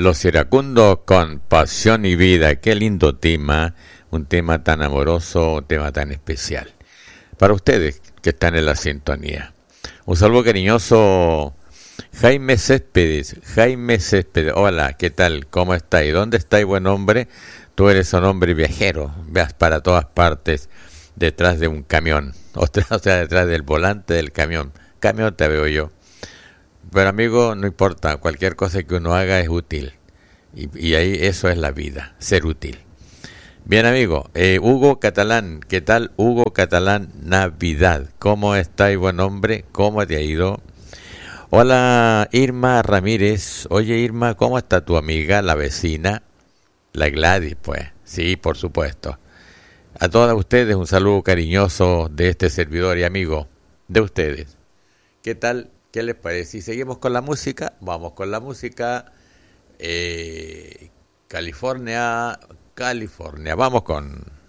Los iracundos con pasión y vida. Qué lindo tema, un tema tan amoroso, un tema tan especial. Para ustedes que están en la sintonía. Un saludo cariñoso, Jaime Céspedes. Jaime Céspedes, hola, ¿qué tal? ¿Cómo estáis? ¿Dónde estáis, buen hombre? Tú eres un hombre viajero, vas para todas partes detrás de un camión, o sea, detrás del volante del camión. Camión te veo yo. Pero amigo, no importa, cualquier cosa que uno haga es útil. Y ahí eso es la vida, ser útil. Bien amigo, Hugo Catalán, ¿qué tal Hugo Catalán Navidad? ¿Cómo estáis, buen hombre? ¿Cómo te ha ido? Hola Irma Ramírez, oye Irma, ¿cómo está tu amiga, la vecina? La Gladys, pues, sí, por supuesto. A todas ustedes un saludo cariñoso de este servidor y amigo de ustedes. ¿Qué tal? ¿Qué les parece? Si seguimos con la música, vamos con la música. California, vamos con